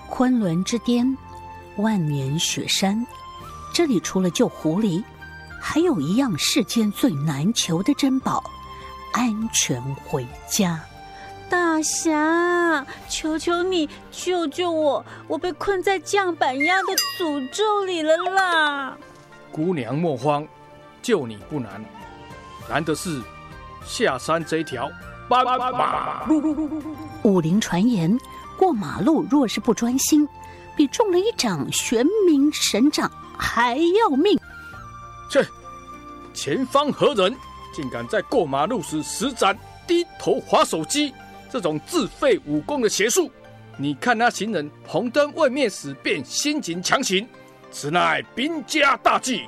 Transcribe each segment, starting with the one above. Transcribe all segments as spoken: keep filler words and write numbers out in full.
昆仑之巅，万年雪山，这里除了救狐狸，还有一样世间最难求的珍宝——安全回家。 大侠，求求你救救我，我被困在酱板鸭的诅咒里了啦！ 姑娘莫慌，救你不难，难的是下山这条斑马路。 武林传言，过马路若是不专心，比中了一掌玄冥神掌还要命。 切，前方何人竟敢在过马路时施展低头滑手机这种自废武功的邪术？你看那行人红灯未灭时便先行强行，此乃兵家大忌。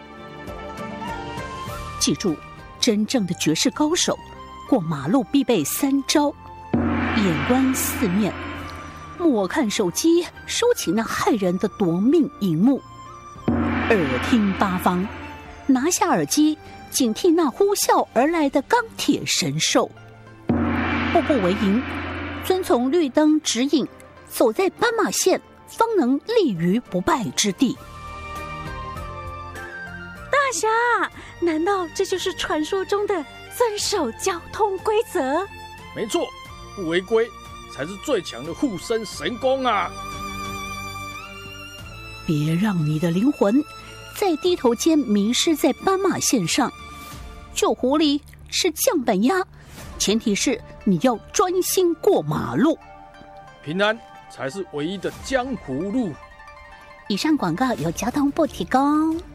记住，真正的绝世高手过马路必备三招：眼观四面，莫看手机收起那害人的夺命荧幕；耳听八方，拿下耳机警惕那呼啸而来的钢铁神兽；步步为营，遵从绿灯指引，走在斑马线，方能立于不败之地。 大侠，难道这就是传说中的遵守交通规则？ 没错，不违规才是最强的护身神功啊！ 别让你的灵魂在低头间迷失在斑马线上。救狐狸吃酱板鸭，前提是你要专心过马路。 平安才是唯一的江湖路。 以上广告由交通部提供。